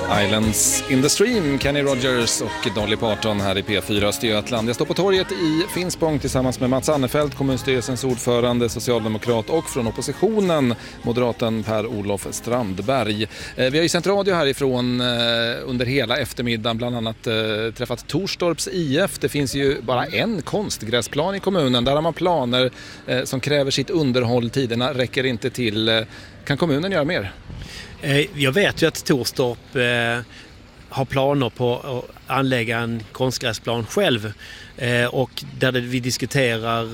Islands in the Stream, Kenny Rogers och Dolly Parton här i P4 Östergötland. Jag står på torget i Finspång tillsammans med Mats Annefelt, kommunstyrelsens ordförande, socialdemokrat, och från oppositionen, moderaten Per-Olof Strandberg. Vi har ju sänt radio härifrån under hela eftermiddagen, bland annat träffat Torstorps IF. Det finns ju bara en konstgräsplan i kommunen. Där har man planer som kräver sitt underhåll. Tiderna räcker inte till. Kan kommunen göra mer? Jag vet ju att Torstorp har planer på att anlägga en konstgräsplan själv och där vi diskuterar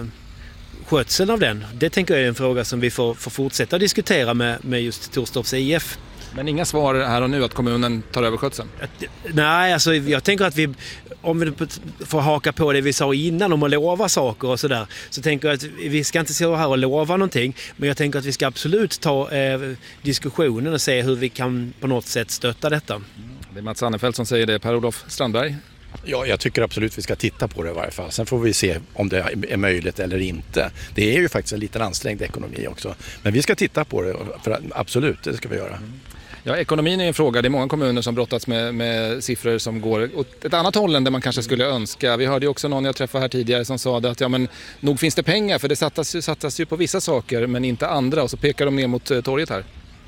skötseln av den. Det tänker jag är en fråga som vi får fortsätta diskutera med just Torstorps IF. Men inga svar här och nu att kommunen tar över skötseln? Nej, alltså jag tänker att om vi får haka på det vi sa innan om att lova saker och sådär, så tänker jag att vi ska inte stå här och lova någonting, men jag tänker att vi ska absolut ta diskussionen och se hur vi kan på något sätt stötta detta. Det är Mats Annefelt som säger det. Per-Olof Strandberg? Ja, jag tycker absolut vi ska titta på det i varje fall. Sen får vi se om det är möjligt eller inte. Det är ju faktiskt en liten ansträngd ekonomi också. Men vi ska titta på det, för absolut, det ska vi göra. Ja, ekonomin är en fråga. Det är många kommuner som brottats med siffror som går åt ett annat håll än det man kanske skulle önska. Vi hörde ju också någon jag träffade här tidigare som sa att nog finns det pengar, för det satsas ju på vissa saker men inte andra, och så pekar de ner mot torget här.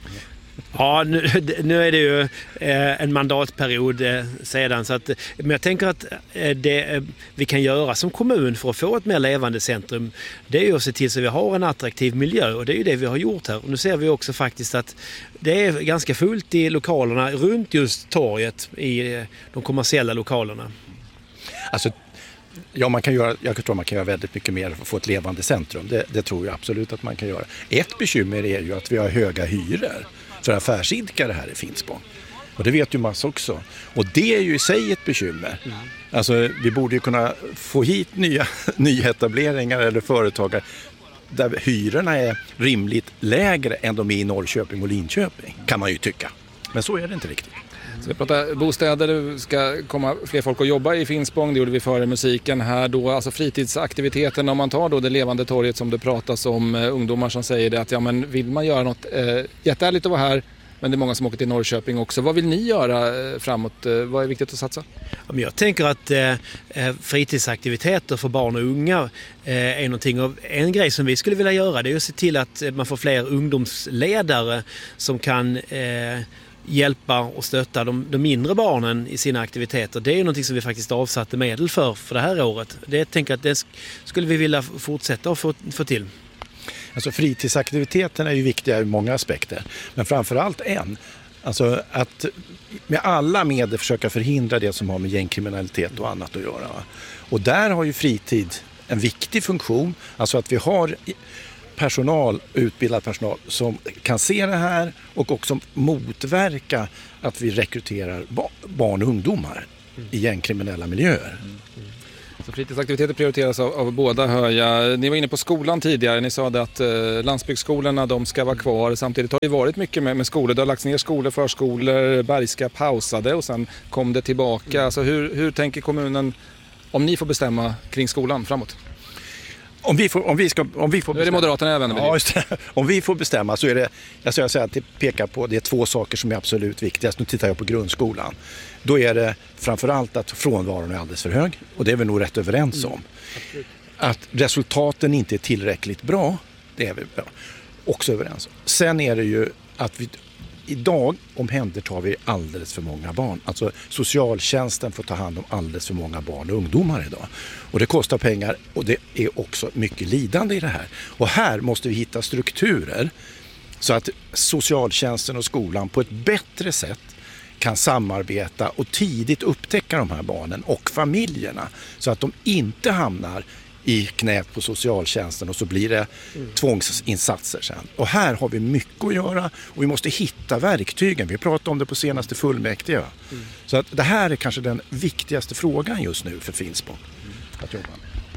Ja, nu är det ju en mandatperiod sedan, så att, men jag tänker att det vi kan göra som kommun för att få ett mer levande centrum, det är ju att se till så att vi har en attraktiv miljö, och det är ju det vi har gjort här. Och nu ser vi också faktiskt att det är ganska fullt i lokalerna runt just torget, i de kommersiella lokalerna. Alltså, ja, jag tror man kan göra väldigt mycket mer för att få ett levande centrum. Det tror jag absolut att man kan göra. Ett bekymmer är ju att vi har höga hyror för affärsidkare här i Finspång. Och det vet ju Mats också. Och det är ju i sig ett bekymmer. Alltså, vi borde ju kunna få hit nyetableringar eller företagare där hyrorna är rimligt lägre än de är i Norrköping och Linköping, kan man ju tycka. Men så är det inte riktigt. Så vi pratar bostäder, det ska komma fler folk att jobba i Finspång, det gjorde vi före musiken här då, alltså fritidsaktiviteten, om man tar då det levande torget som det pratas om, ungdomar som säger det att men vill man göra något jätteärligt att vara här, men det är många som åker till Norrköping också. Vad vill ni göra framåt? Vad är viktigt att satsa? Jag tänker att fritidsaktiviteter för barn och unga är någonting av en grej som vi skulle vilja göra. Det är att se till att man får fler ungdomsledare som kan hjälpa och stötta de mindre barnen i sina aktiviteter. Det är ju någonting som vi faktiskt avsatte medel för det här året. Det tänker att det skulle vi vilja fortsätta att få till. Alltså fritidsaktiviteterna är ju viktiga ur många aspekter. Men framförallt alltså att med alla medel försöka förhindra det som har med gängkriminalitet och annat att göra. Och där har ju fritid en viktig funktion. Alltså att vi har utbildad personal som kan se det här och också motverka att vi rekryterar barn och ungdomar i gängkriminella miljöer. Så fritidsaktiviteter prioriteras av båda, hör jag. Ni var inne på skolan tidigare. Ni sa att landsbygdsskolorna, de ska vara kvar. Samtidigt har det varit mycket med skolor. Det har lagts ner skolor, förskolor, Bergska pausade och sen kom det tillbaka. Alltså hur tänker kommunen om ni får bestämma kring skolan framåt? Om vi får nu är det Moderaterna även. Ja, om vi får bestämma så är det, jag säger att det pekar på, det är två saker som är absolut viktigast. Nu tittar jag på grundskolan. Då är det framförallt att frånvaron är alldeles för hög, och det är vi nog rätt överens om. Att resultaten inte är tillräckligt bra, det är vi också överens om. Sen är det ju att idag omhändertar vi alldeles för många barn. Alltså socialtjänsten får ta hand om alldeles för många barn och ungdomar idag. Och det kostar pengar, och det är också mycket lidande i det här. Och här måste vi hitta strukturer så att socialtjänsten och skolan på ett bättre sätt kan samarbeta och tidigt upptäcka de här barnen och familjerna, så att de inte hamnar i knät på socialtjänsten och så blir det tvångsinsatser sen. Och här har vi mycket att göra, och vi måste hitta verktygen. Vi pratade om det på senaste fullmäktige. Så att det här är kanske den viktigaste frågan just nu för Finspång att jobba med.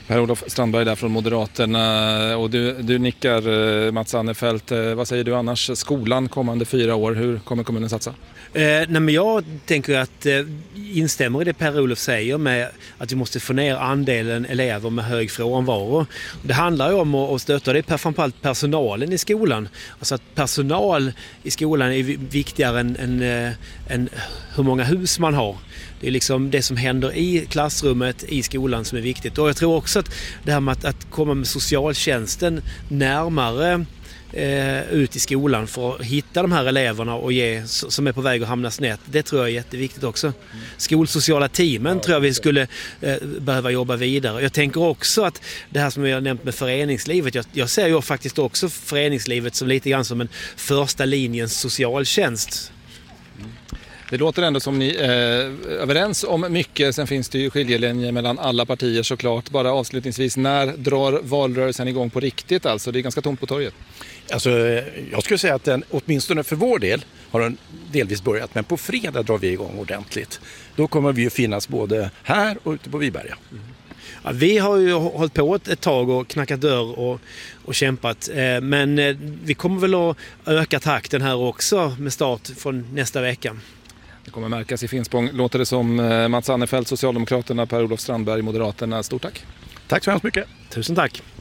Per-Olof Strandberg där från Moderaterna, och du nickar, Mats Annefelt. Vad säger du annars? Skolan kommande 4 år, hur kommer kommunen satsa? Men jag tänker att instämmer i det Per-Olof säger med att vi måste få ner andelen elever med hög frånvaro. Det handlar ju om att stötta det framförallt personalen i skolan. Alltså att personal i skolan är viktigare än hur många hus man har. Det är liksom det som händer i klassrummet, i skolan, som är viktigt. Och jag tror också att det här med att komma med socialtjänsten närmare ut i skolan för att hitta de här eleverna och som är på väg att hamna snett. Det tror jag är jätteviktigt också. Skolsociala teamen tror jag vi skulle behöva jobba vidare. Jag tänker också att det här som vi har nämnt med föreningslivet, jag ser ju faktiskt också föreningslivet som lite grann som en första linjens socialtjänst. Det låter ändå som ni är överens om mycket. Sen finns det ju skiljelinjer mellan alla partier såklart. Bara avslutningsvis, när drar valrörelsen igång på riktigt? Alltså, det är ganska tomt på torget. Alltså, jag skulle säga att den, åtminstone för vår del, har den delvis börjat. Men på fredag drar vi igång ordentligt. Då kommer vi ju finnas både här och ute på Viberga. Ja, vi har ju hållit på ett tag och knackat dörr och kämpat. Men vi kommer väl att öka takten här också med start från nästa vecka. Det kommer märkas i Finspång. Låter det som. Mats Annefelt, Socialdemokraterna, Per-Olof Strandberg, Moderaterna. Stort tack. Tack så hemskt mycket. Tusen tack.